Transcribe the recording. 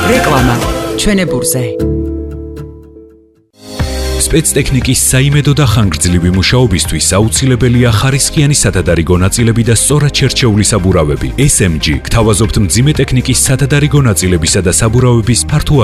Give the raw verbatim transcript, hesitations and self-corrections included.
რეკლამა ჩვენებურზე. სპეცტექნიკის საიმედო და ხანგრძლივი მუშაობისთვის აუცილებელია ხარისხიანი სათადარიგო ნაწილები და სწორად შერჩეული საბურავები. ეს ემ ჯი გთავაზობთ მძიმე ტექნიკის სათადარიგო ნაწილებისა და საბურავების ფართო